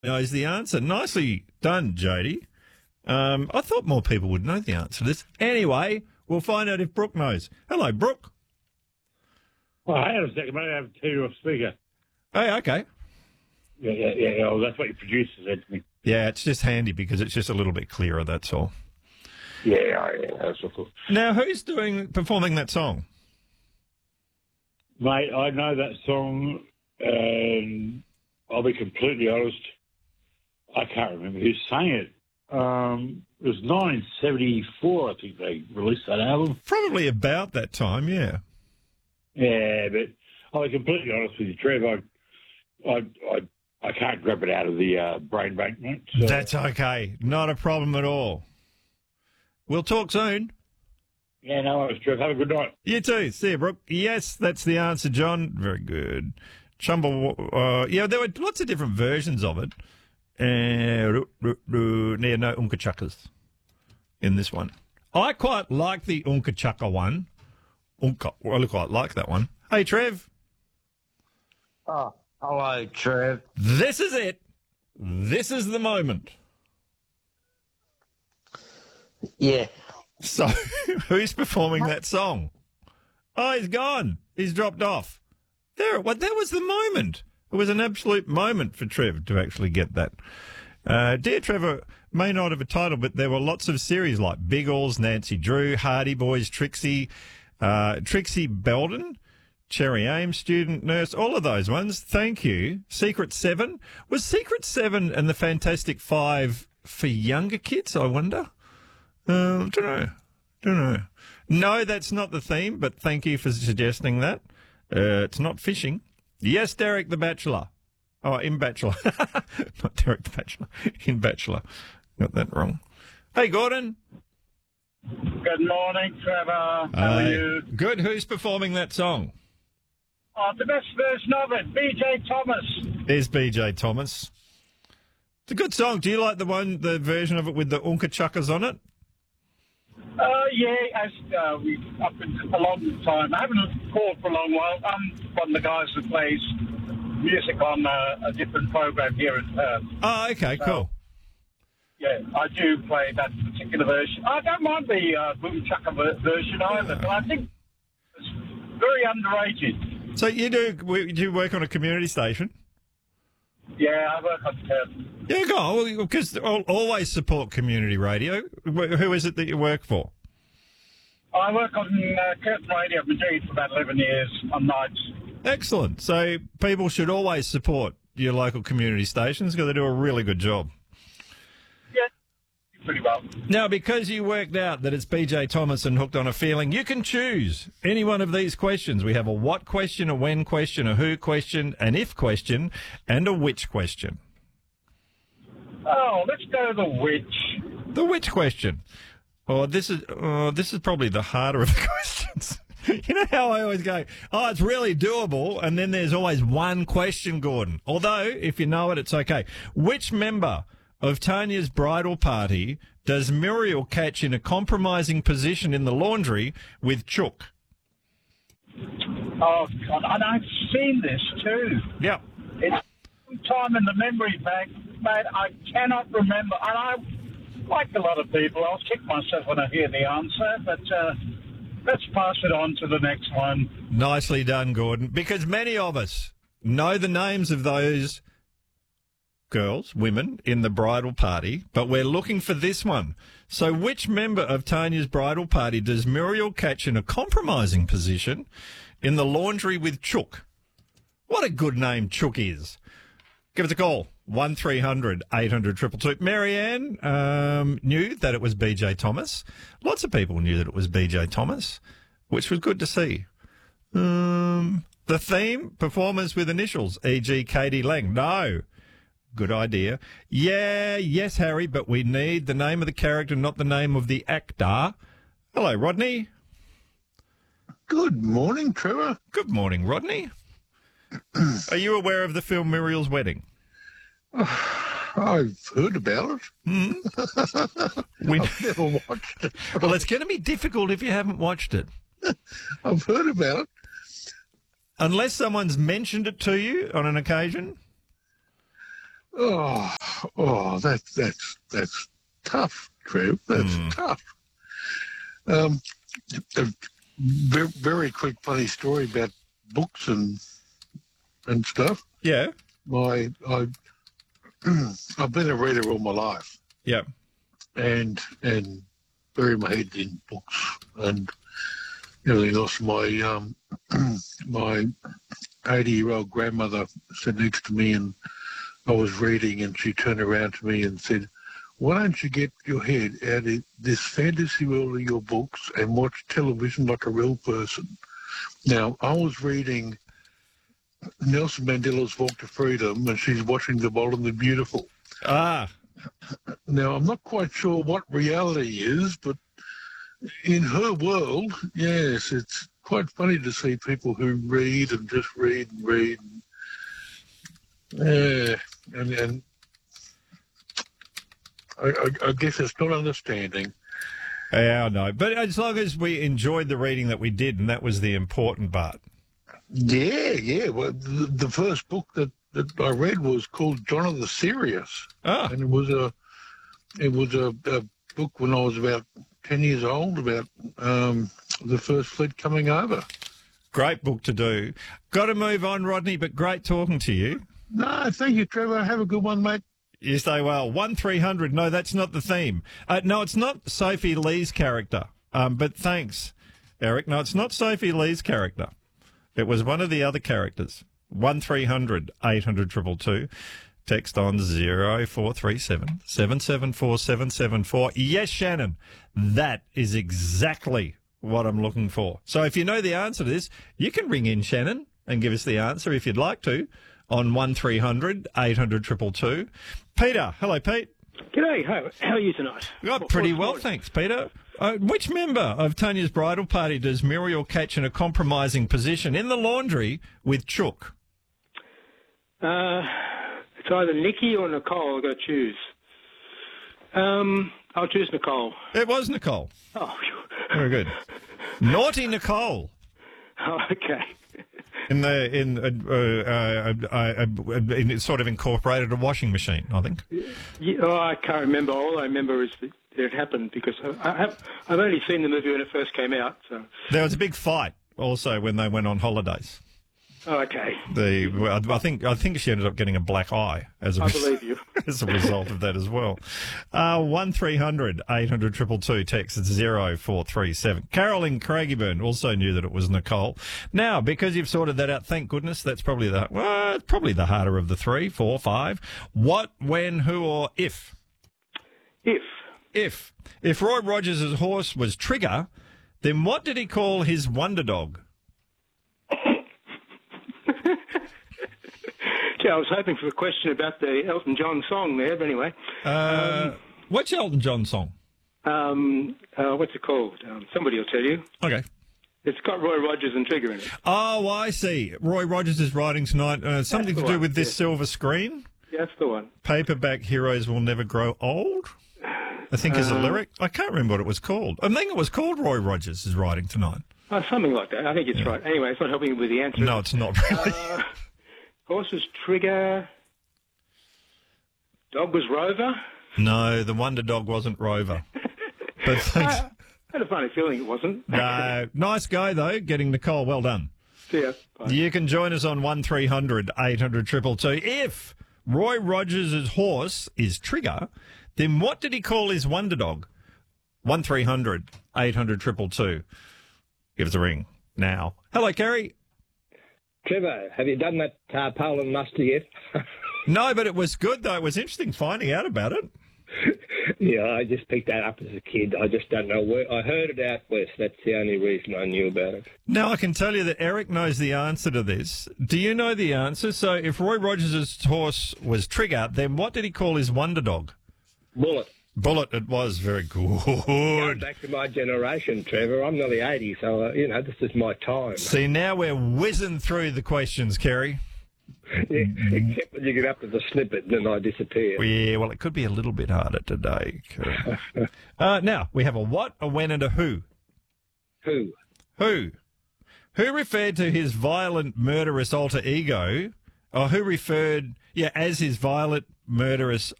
knows the answer. Nicely done, Jody. I thought more people would know the answer to this. Anyway, we'll find out if Brooke knows. Hello, Brooke. Oh, hang on a second, mate. I have to turn you off speaker. Hey, okay. Yeah. Oh, that's what your producer said to me. Yeah, it's just handy because it's just a little bit clearer, that's all. Yeah, that's cool. Now, who's performing that song? Mate, I know that song, and I'll be completely honest, I can't remember who sang it. It was 1974, I think they released that album. Probably about that time, yeah. Yeah, but I'll be completely honest with you, Trev. I can't grab it out of the brain bank, mate. So. That's okay. Not a problem at all. We'll talk soon. Yeah, no worries, Trev. Have a good night. You too. See you, Brooke. Yes, that's the answer, John. Very good. Yeah, there were lots of different versions of it. No Unka Chuckers in this one. I quite like the Unka Chucker one. I quite like that one. Hey, Trev. Oh, hello, Trev. This is it. This is the moment. Yeah. So, who's performing that song? Oh, he's gone. He's dropped off. That was the moment. It was an absolute moment for Trev to actually get that. Dear Trevor may not have a title, but there were lots of series like Biggles, Nancy Drew, Hardy Boys, Trixie Belden, Cherry Ames, Student Nurse, all of those ones. Thank you. Secret Seven. Was Secret Seven and the Fantastic Five for younger kids, I wonder? Don't know. No, that's not the theme, but thank you for suggesting that. It's not fishing. Yes, Derek the Bachelor. Oh, in Bachelor. Not Derek the Bachelor. In Bachelor. Got that wrong. Hey, Gordon. Good morning, Trevor. How are you? Good. Who's performing that song? Oh, the best version of it, BJ Thomas. Is BJ Thomas. It's a good song. Do you like the version of it with the Unka Chuckers on it? Yeah, as we've up in a long time. I haven't called for a long while. I'm one of the guys who plays music on a different program here in Perth. Oh, okay, cool. Yeah, I do play that particular version. I don't mind the Boom Chaka version either, but I think it's very underrated. So you work on a community station? Yeah, I work on Perth. Yeah, go on, because I'll always support community radio. Who is it that you work for? I work on Curtin Radio of Madrid for about 11 years on nights. Excellent. So people should always support your local community stations because they do a really good job. Yeah, pretty well. Now, because you worked out that it's BJ Thomas and Hooked on a Feeling, you can choose any one of these questions. We have a what question, a when question, a who question, an if question, and a which question. Oh, let's go the which. The which question. Oh, this is probably the harder of the questions. You know how I always go, oh, it's really doable, and then there's always one question, Gordon. Although, if you know it, it's okay. Which member of Tanya's bridal party does Muriel catch in a compromising position in the laundry with Chook? Oh, God, and I've seen this too. Yeah. It's time in the memory bank, mate. I cannot remember, and I, like a lot of people, I'll kick myself when I hear the answer, but let's pass it on to the next one. Nicely done, Gordon, because many of us know the names of those girls, women, in the bridal party, but we're looking for this one. So which member of Tanya's bridal party does Muriel catch in a compromising position in the laundry with Chook? What a good name Chook is. Give us a call. 1300 800 222. Marianne knew that it was BJ Thomas. Lots of people knew that it was BJ Thomas, which was good to see. The theme, performers with initials, e.g. Katie Lang. No. Good idea. Yeah, yes, Harry, but we need the name of the character, not the name of the actor. Hello, Rodney. Good morning, Trevor. Good morning, Rodney. Are you aware of the film Muriel's Wedding? I've heard about it. I've never watched it. Well, it's going to be difficult if you haven't watched it. I've heard about it. Unless someone's mentioned it to you on an occasion? That's tough, Trev. That's tough. A very quick funny story about books and stuff. Yeah. I've been a reader all my life, Yeah. and bury my head in books and everything else. My my 80-year-old grandmother sat next to me, and I was reading, and she turned around to me and said, "Why don't you get your head out of this fantasy world of your books and watch television like a real person?" Now, I was reading Nelson Mandela's Walk to Freedom, and she's watching The Bold and the Beautiful. Ah. Now, I'm not quite sure what reality is, but in her world, yes, it's quite funny to see people who read and just read and read. And I guess it's not understanding. Yeah, I know. But as long as we enjoyed the reading that we did, and that was the important part. Yeah. Well, the first book that I read was called John of the Serious. Ah. And it was a book when I was about 10 years old about the first fleet coming over. Great book to do. Got to move on, Rodney, but great talking to you. No, thank you, Trevor. Have a good one, mate. You stay well. 1300. No, that's not the theme. No, it's not Sophie Lee's character. But thanks, Eric. No, it's not Sophie Lee's character. It was one of the other characters. 1300 800 222. Text on 0437 774 774. Yes, Shannon. That is exactly what I'm looking for. So if you know the answer to this, you can ring in, Shannon, and give us the answer if you'd like to on 1300 800 222. Peter. Hello, Pete. G'day. How are you tonight? Pretty well, thanks, Peter. Which member of Tanya's bridal party does Muriel catch in a compromising position in the laundry with Chook? It's either Nikki or Nicole. I've got to choose. I'll choose Nicole. It was Nicole. Oh, very good. Naughty Nicole. Oh, okay. It sort of incorporated a washing machine, I think. Yeah, I can't remember. All I remember is that it happened because I've only seen the movie when it first came out. So there was a big fight also when they went on holidays. Oh, okay. I think she ended up getting a black eye as a believe you. as a result of that as well. 1300 800 222 text at 0437. Carol in Craigieburn also knew that it was Nicole. Now, because you've sorted that out, thank goodness, that's probably the harder of the 3, 4, 5. What, when, who, or if? If Roy Rogers' horse was Trigger, then what did he call his wonder dog? Yeah, I was hoping for a question about the Elton John song there, but anyway. What's Elton John song? What's it called? Somebody will tell you. Okay. It's got Roy Rogers and Trigger in it. Oh, I see. Roy Rogers is writing tonight. Something to do with this silver screen? Yeah, that's the one. Paperback heroes will never grow old? I think is a lyric. I can't remember what it was called. I think it was called Roy Rogers is writing tonight. Something like that. I think it's right. Anyway, it's not helping you with the answer. No, it's not really. Horse was Trigger. Dog was Rover. No, the wonder dog wasn't Rover. But thanks. I had a funny feeling it wasn't. No, nice go though, getting Nicole. Well done. See ya. Bye. You can join us on 1300 800 222. If Roy Rogers' horse is Trigger, then what did he call his wonder dog? 1300 800 222. Give us a ring now. Hello, Kerry. Trevor, have you done that Poland muster yet? No, but it was good, though. It was interesting finding out about it. Yeah, I just picked that up as a kid. I just don't know where. I heard it out west. That's the only reason I knew about it. Now, I can tell you that Eric knows the answer to this. Do you know the answer? So, if Roy Rogers' horse was Trigger, then what did he call his wonder dog? Bullet. Bullet, it was. Very good. Going back to my generation, Trevor. I'm nearly 80, so, this is my time. See, now we're whizzing through the questions, Kerry. Yeah, except when you get up to the snippet and then I disappear. Yeah, well, it could be a little bit harder today. Now, we have a what, a when, and a who. Who? Who referred to his violent, murderous alter ego, or who referred, as his violent, murderous